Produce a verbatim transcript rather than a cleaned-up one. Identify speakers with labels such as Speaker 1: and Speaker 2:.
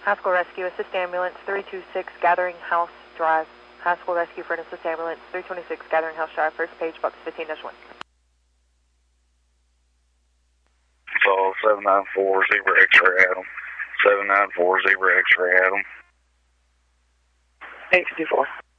Speaker 1: High School Rescue, assist ambulance, three two six Gathering House Drive. High School Rescue for an assist ambulance, three twenty-six Gathering House Drive, first page, box fifteen dash one.
Speaker 2: So seven nine four, Zebra X-ray Adam. seven nine four, Zebra X-ray Adam.
Speaker 1: eight fifty-four.